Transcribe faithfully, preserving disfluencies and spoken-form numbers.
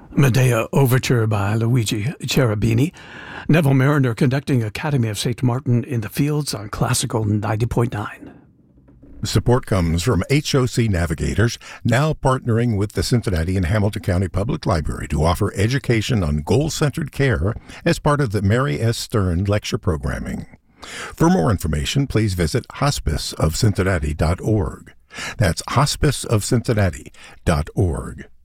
Medea Overture by Luigi Cherubini. Neville Mariner conducting Academy of Saint Martin in the Fields on Classical ninety point nine. Support comes from H O C Navigators, now partnering with the Cincinnati and Hamilton County Public Library to offer education on goal-centered care as part of the Mary S. Stern lecture programming. For more information, please visit hospice of cincinnati dot org. That's hospice of cincinnati dot org.